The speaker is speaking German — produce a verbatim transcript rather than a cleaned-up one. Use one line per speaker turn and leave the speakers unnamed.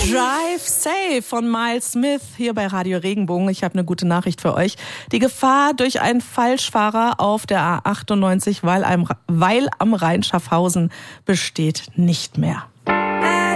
Drive Safe von Miles Smith hier bei Radio Regenbogen. Ich habe eine gute Nachricht für euch. Die Gefahr durch einen Falschfahrer auf der A achtundneunzig, weil am, weil am Rhein Schaffhausen, besteht nicht mehr.